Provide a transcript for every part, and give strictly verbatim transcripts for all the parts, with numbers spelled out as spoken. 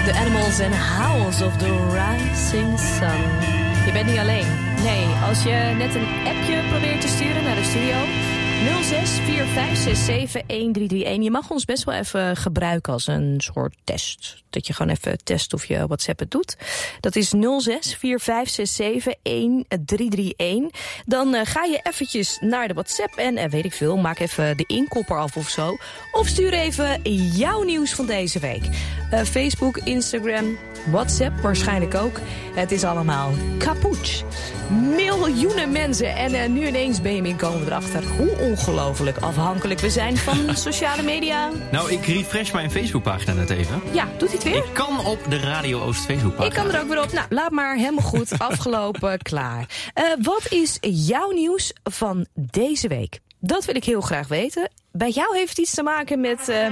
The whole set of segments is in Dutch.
The Animals and House of the Rising Sun. Je bent niet alleen. Nee, als je net een appje probeert te sturen naar de studio... nul zes vier vijf zes zeven een drie drie een. Je mag ons best wel even gebruiken als een soort test. Dat je gewoon even test of je WhatsApp het doet. Dat is nul zes vier vijf zes zeven een drie drie een. Dan uh, ga je eventjes naar de WhatsApp en uh, weet ik veel, maak even de inkopper af of zo. Of stuur even jouw nieuws van deze week. Uh, Facebook, Instagram, WhatsApp waarschijnlijk ook. Het is allemaal kapot. Miljoenen mensen. En uh, nu ineens ben je in komen erachter hoe ongelooflijk afhankelijk we zijn van sociale media. Nou, ik refresh mijn Facebookpagina net even. Ja, doet hij het weer? Ik kan op de Radio Oost Facebookpagina. Ik kan er ook weer op. Nou, laat maar. Helemaal goed. Afgelopen. Klaar. Uh, wat is jouw nieuws van deze week? Dat wil ik heel graag weten. Bij jou heeft het iets te maken met... Uh,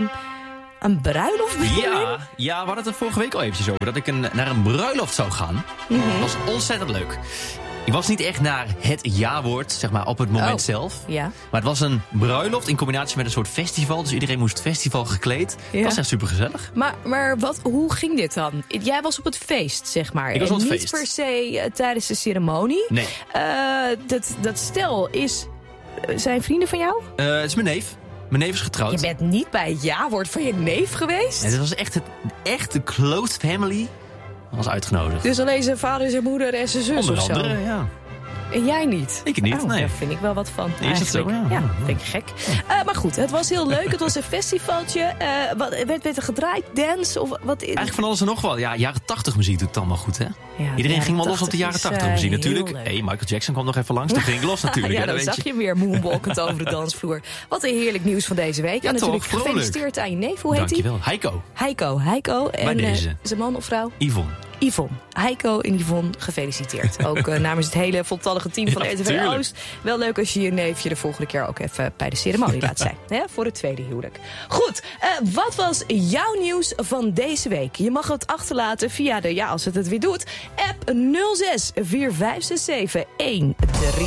Een bruiloft? Ja, ja, we hadden het er vorige week al eventjes over. Dat ik een, naar een bruiloft zou gaan. Mm-hmm. Dat was ontzettend leuk. Ik was niet echt naar het ja-woord, zeg maar, op het moment oh, zelf. Ja. Maar het was een bruiloft in combinatie met een soort festival. Dus iedereen moest festival gekleed. Ja. Het was echt supergezellig. Maar, maar wat, hoe ging dit dan? Jij was op het feest, zeg maar. Ik was op het en niet feest. per se uh, tijdens de ceremonie. Nee. Uh, dat, dat stel is... Uh, zijn vrienden van jou? Uh, het is mijn neef. Mijn neef is getrouwd. Je bent niet bij het ja-woord van je neef geweest? En het was echt, het, echt de close family was uitgenodigd. Dus alleen zijn vader, zijn moeder en zijn zus Onder of zo? andere, ja. En jij niet? Ik niet, oh, nee. Daar vind ik wel wat van. Is het zo? Ja, ja, vind ik gek. Uh, maar goed, het was heel leuk. Het was een festivaltje. Uh, wat, werd, werd er gedraaid? Dance? Of wat? Eigenlijk van alles en nog wel. Ja, jaren tachtig muziek doet het allemaal goed, hè? Ja, Iedereen ging wel los op de jaren tachtig uh, muziek natuurlijk. Hey, Michael Jackson kwam nog even langs. Toen ging ik los natuurlijk. ja, ja, dan weet zag je. je weer moonwalkend over de dansvloer. Wat een heerlijk nieuws van deze week. Ja, en natuurlijk toch, gefeliciteerd aan je neef. Hoe heet hij? Dankjewel. Heiko. Heiko. Heiko. En uh, zijn man of vrouw? Yvonne. Yvonne. Heiko en Yvonne, gefeliciteerd. Ook uh, namens het hele voltallige team van ja, R T V Oost. Wel leuk als je je neefje de volgende keer ook even bij de ceremonie laat zijn. Hè, voor het tweede huwelijk. Goed, uh, wat was jouw nieuws van deze week? Je mag het achterlaten via de, ja als het het weer doet, app nul zes vier vijf zes zeven een drie.